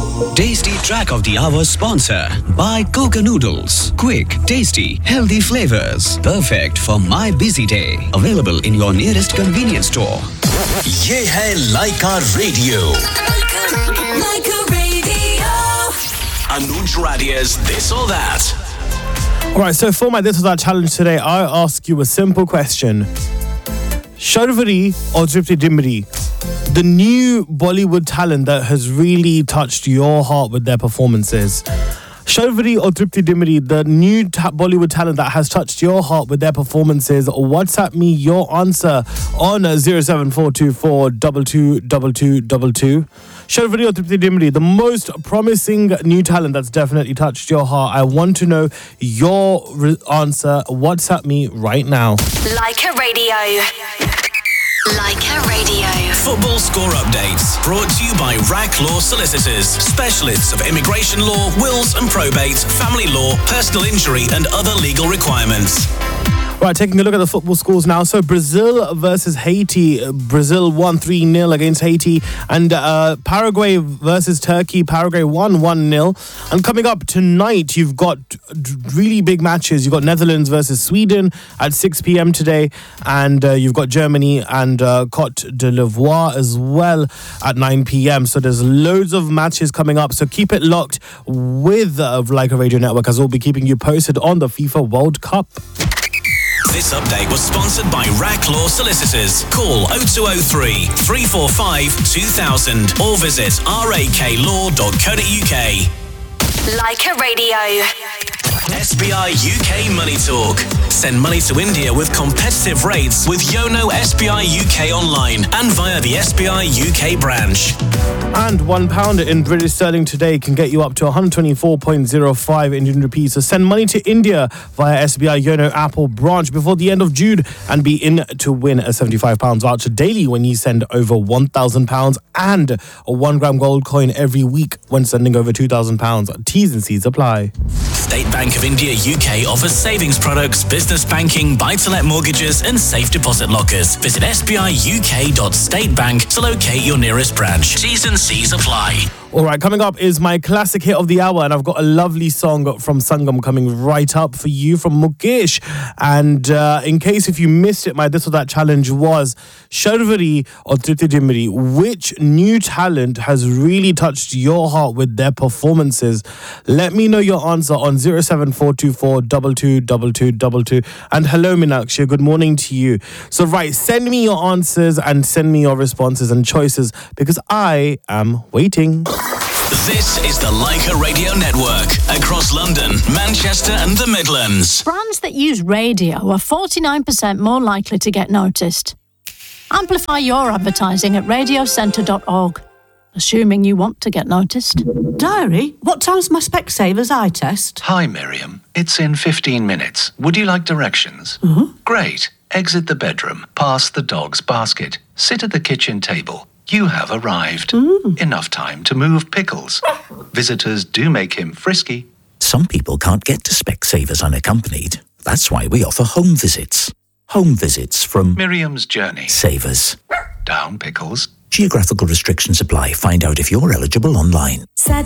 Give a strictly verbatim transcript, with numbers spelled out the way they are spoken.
Tasty Track of the Hour sponsor by Coca Noodles. Quick, tasty, healthy flavors. Perfect for my busy day. Available in your nearest convenience store. ये है Laika Radio. Laika Radio. Anuj Radia's This or That. Alright, so for my This or That challenge today, I ask you a simple question. Sharvari or Tripti Dimri? The new Bollywood talent that has really touched your heart with their performances. Sharvari or Tripti Dimri, the new ta- Bollywood talent that has touched your heart with their performances. WhatsApp me your answer on zero seven four two four two two two two two two. Sharvari or Tripti Dimri, the most promising new talent that's definitely touched your heart. I want to know your re- answer. WhatsApp me right now. Laika Radio. Laika Radio. Football score updates brought to you by R A C Law Solicitors, specialists of immigration law, wills and probate, family law, personal injury and other legal requirements. Right, taking a look at the football scores now. So Brazil versus Haiti. Brazil won three nil against Haiti. And uh, Paraguay versus Turkey. Paraguay won one nil. And coming up tonight, you've got really big matches. You've got Netherlands versus Sweden at six p.m. today. And uh, you've got Germany and uh, Cote d'Ivoire as well at nine p.m. So there's loads of matches coming up. So keep it locked with uh, Laika Radio Network, as we'll be keeping you posted on the FIFA World Cup. This update was sponsored by R A C Law Solicitors. Call oh two oh three, three four five, two thousand or visit r a k law dot co dot u k. Laika Radio. S B I U K Money Talk. Send money to India with competitive rates with Yono S B I U K online and via the S B I U K branch. And one pound in British sterling today can get you up to one hundred twenty-four point zero five Indian rupees. So send money to India via S B I Yono Apple branch before the end of June and be in to win a seventy-five pounds voucher daily when you send over one thousand pounds and a one gram gold coin every week when sending over two thousand pounds. T's and C's apply. State Bank of India U K offers savings products, business banking, buy-to-let mortgages and safe deposit lockers. Visit s b i u k dot state bank to locate your nearest branch. T's and C's apply. All right, coming up is my classic hit of the hour, and I've got a lovely song from Sangam coming right up for you from Mukesh. And uh, in case if you missed it, my This or That challenge was Sharvari or Tripti Dimri. Which new talent has really touched your heart with their performances? Let me know your answer on zero seven four two four two two two two two two. And hello, Meenakshi, good morning to you. So right, send me your answers and send me your responses and choices because I am waiting. This is the Laika Radio Network across London, Manchester and the Midlands. Brands that use radio are forty-nine percent more likely to get noticed. Amplify your advertising at radio centre dot org, assuming you want to get noticed. Diary, what time's my Specsavers eye test? Hi, Miriam. It's in fifteen minutes. Would you like directions? Mm-hmm. Great. Exit the bedroom, past the dog's basket, sit at the kitchen table. You have arrived. Mm. Enough time to move pickles. Visitors do make him frisky. Some people can't get to Specsavers unaccompanied. That's why we offer home visits. Home visits from Miriam's Journey. Savers. Down pickles. Geographical restrictions apply. Find out if you're eligible online.